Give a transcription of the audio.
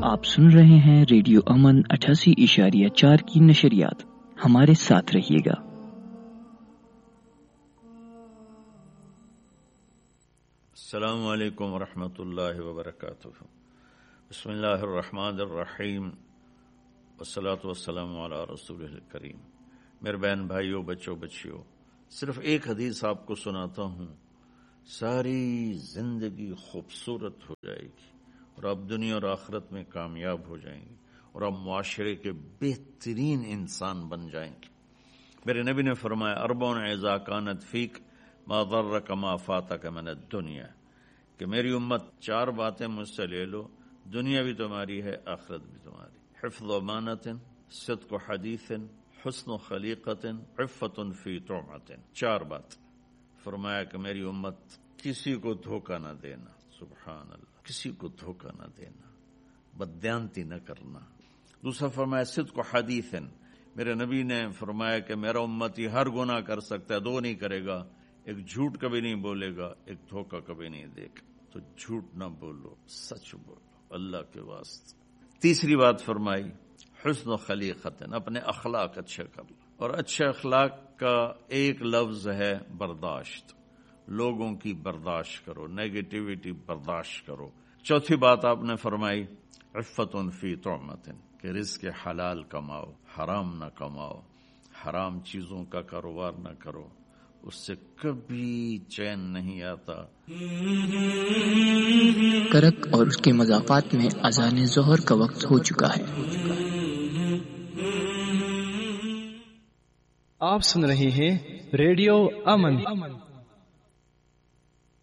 آپ سن رہے ہیں ریڈیو امن 88.4 کی نشریات. ہمارے ساتھ رہیے گا. السلام علیکم ورحمۃ اللہ وبرکاتہ. بسم اللہ الرحمن الرحیم والصلاة والسلام علی رسول الکریم. میرے بہن بھائیوں، بچوں بچیوں، صرف ایک حدیث آپ کو سناتا ہوں، ساری زندگی خوبصورت ہو جائے گی اور آپ دنیا اور آخرت میں کامیاب ہو جائیں گے اور آپ معاشرے کے بہترین انسان بن جائیں گے. میرے نبی نے فرمایا، اربع اذا کانت فیک ما ضرک ما فاتک من الدنیا، کہ میری امت 4 باتیں مجھ سے لے لو، دنیا بھی تمہاری ہے، آخرت بھی تمہاری. حفظ امانت، صدق حدیث، حسن خلیقت، عفت فی طعمت. 4 بات. فرمایا کہ میری امت کسی کو دھوکہ نہ دینا، سبحان اللہ، کسی کو دھوکہ نہ دینا، بددیانتی نہ کرنا. دوسرا فرمایا صدق حدیث، میرے نبی نے فرمایا کہ میرا امتی ہر گناہ کر سکتا ہے، 2 نہیں کرے گا، ایک جھوٹ کبھی نہیں بولے گا، ایک دھوکہ کبھی نہیں دے گا. تو جھوٹ نہ بولو، سچ بولو اللہ کے واسطے. تیسری بات فرمائی حسن خلیقت، اپنے اخلاق اچھے کر لو، اور اچھے اخلاق کا ایک لفظ ہے برداشت. لوگوں کی برداشت کرو، نیگیٹیوٹی برداشت کرو. چوتھی بات آپ نے فرمائی عفت فی طعمت، کہ رزق حلال کماؤ، حرام نہ کماؤ، حرام چیزوں کا کاروبار نہ کرو، اس سے کبھی چین نہیں آتا. کرک اور اس کے مضافات میں اذان ظہر کا وقت ہو چکا ہے. آپ سن رہے ہیں ریڈیو امن